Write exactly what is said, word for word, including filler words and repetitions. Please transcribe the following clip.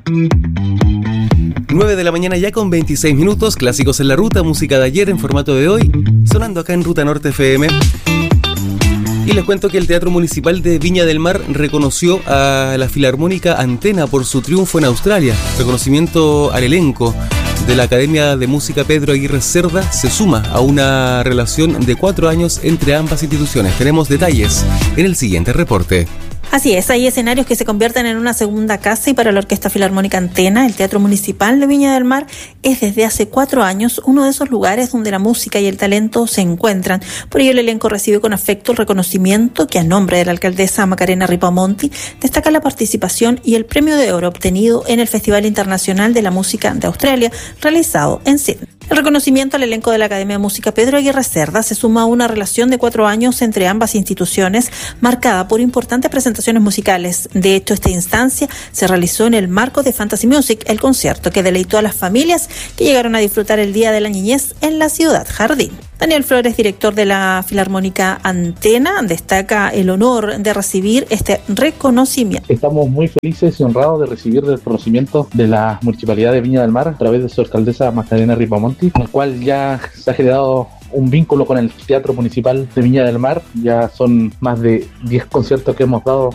nueve de la mañana ya con veintiséis minutos, clásicos en la ruta, música de ayer en formato de hoy, sonando acá en Ruta Norte F M. Y les cuento que el Teatro Municipal de Viña del Mar reconoció a la Filarmónica Antena por su triunfo en Australia. Reconocimiento al elenco de la Academia de Música Pedro Aguirre Cerda se suma a una relación de cuatro años entre ambas instituciones. Tenemos detalles en el siguiente reporte. Así es, hay escenarios que se convierten en una segunda casa y para la Orquesta Filarmónica Antena, el Teatro Municipal de Viña del Mar es desde hace cuatro años uno de esos lugares donde la música y el talento se encuentran. Por ello el elenco recibe con afecto el reconocimiento que a nombre de la alcaldesa Macarena Ripamonti destaca la participación y el premio de oro obtenido en el Festival Internacional de la Música de Australia realizado en Sydney. El reconocimiento al elenco de la Academia de Música Pedro Aguirre Cerda se suma a una relación de cuatro años entre ambas instituciones marcada por importantes presentaciones musicales. De hecho, esta instancia se realizó en el marco de Fantasy Music, el concierto que deleitó a las familias que llegaron a disfrutar el Día de la Niñez en la Ciudad Jardín. Daniel Flores, director de la Filarmónica Antena, destaca el honor de recibir este reconocimiento. Estamos muy felices y honrados de recibir el reconocimiento de la Municipalidad de Viña del Mar a través de su alcaldesa Macarena Ripamonti, con el cual ya se ha generado un vínculo con el Teatro Municipal de Viña del Mar. Ya son más de diez conciertos que hemos dado